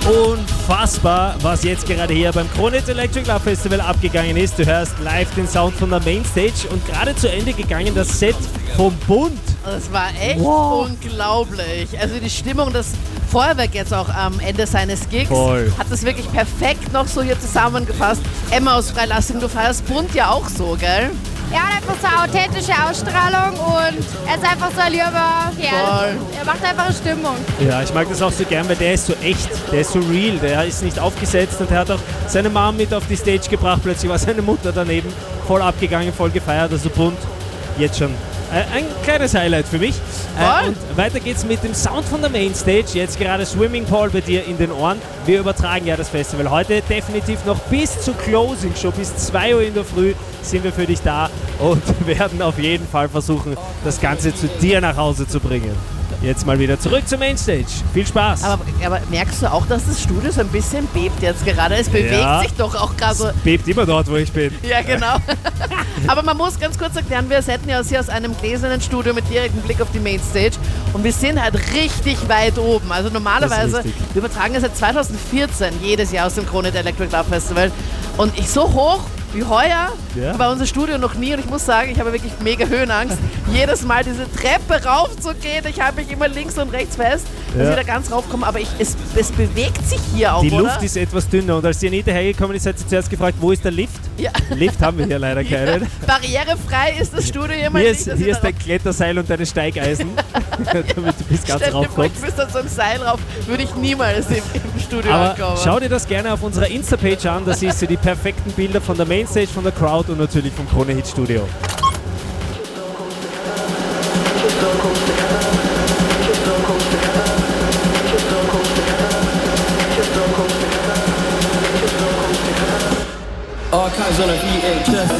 Unfassbar, was jetzt gerade hier beim Kronhit Electric Love Festival abgegangen ist. Du hörst live den Sound von der Mainstage und gerade zu Ende gegangen das Set vom Bund. Das war echt unglaublich. Also die Stimmung, das Feuerwerk jetzt auch am Ende seines Gigs hat das wirklich perfekt noch so hier zusammengefasst. Emma aus Freilassing, du feierst Bund ja auch so, gell? Er hat einfach so eine authentische Ausstrahlung und er ist einfach so ein lieber Kerl. Er macht einfach eine Stimmung. Ja, ich mag das auch so gern, weil der ist so echt, der ist so real, der ist nicht aufgesetzt und er hat auch seine Mom mit auf die Stage gebracht. Plötzlich war seine Mutter daneben, voll abgegangen, voll gefeiert, also Bund jetzt schon. Ein kleines Highlight für mich. Und weiter geht's mit dem Sound von der Mainstage. Jetzt gerade Swimming Pool bei dir in den Ohren. Wir übertragen ja das Festival heute definitiv noch bis zur Closing Show. Bis 2 Uhr in der Früh sind wir für dich da und werden auf jeden Fall versuchen, das Ganze zu dir nach Hause zu bringen. Jetzt mal wieder zurück zur Mainstage. Viel Spaß. Aber merkst du auch, dass das Studio so ein bisschen bebt jetzt gerade? Es bewegt sich doch auch gerade so. Es bebt immer dort, wo ich bin. Ja, genau. Aber man muss ganz kurz erklären, wir setzen ja hier aus einem gläsernen Studio mit direktem Blick auf die Mainstage und wir sind halt richtig weit oben. Also normalerweise, wir übertragen es seit 2014 jedes Jahr aus dem Kronhit Electric Love Festival und ich so hoch wie heuer war unser Studio noch nie und ich muss sagen, ich habe wirklich mega Höhenangst. Jedes Mal diese Treppe raufzugehen, ich habe mich immer links und rechts fest, dass ich da ganz raufkomme, aber es bewegt sich hier auch, Die Luft ist etwas dünner und als die Anita hergekommen ist, hat sie zuerst gefragt, wo ist der Lift? Ja. Lift haben wir hier leider keinen. Barrierefrei ist das Studio hier mal nicht. Hier ist dein Kletterseil und deine Steigeisen, damit du bis ganz raufkommst. Du bist an so einem Seil rauf, würde ich niemals im Studio ankommen. Schau dir das gerne auf unserer Insta-Page an, da siehst du die perfekten Bilder von der Mainstage, von der Crowd und natürlich vom Kronehit Studio. Archives on a VHS.